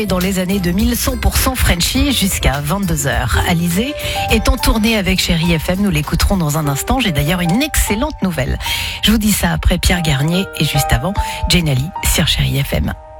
Et dans les années 2000, 100% Frenchy jusqu'à 22h. Alizé est en tournée avec Chérie FM. Nous l'écouterons dans un instant. J'ai d'ailleurs une excellente nouvelle. Je vous dis ça après Pierre Garnier et juste avant, Jenali sur Chérie FM.